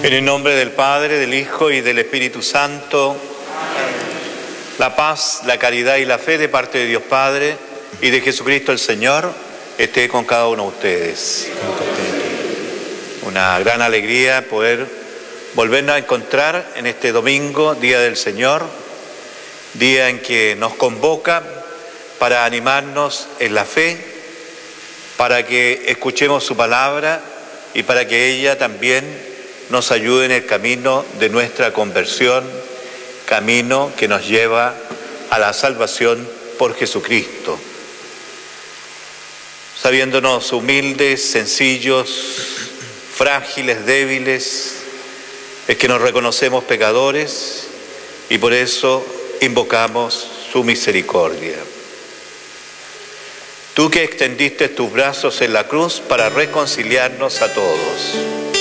En el nombre del Padre, del Hijo y del Espíritu Santo. La paz, la caridad y la fe de parte de Dios Padre y de Jesucristo el Señor esté con cada uno de ustedes. Una gran alegría poder volvernos a encontrar en este domingo, Día del Señor, día en que nos convoca para animarnos en la fe, para que escuchemos su palabra y para que ella también nos ayude en el camino de nuestra conversión, camino que nos lleva a la salvación por Jesucristo. Sabiéndonos humildes, sencillos, frágiles, débiles, es que nos reconocemos pecadores y por eso invocamos su misericordia. Tú que extendiste tus brazos en la cruz para reconciliarnos a todos,